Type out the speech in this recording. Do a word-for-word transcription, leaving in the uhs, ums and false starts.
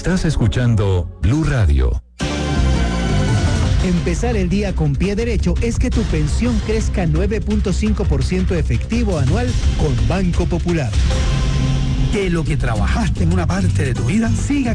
Estás escuchando Blue Radio. Empezar el día con pie derecho es que tu pensión crezca nueve punto cinco por ciento efectivo anual con Banco Popular. Que lo que trabajaste en una parte de tu vida siga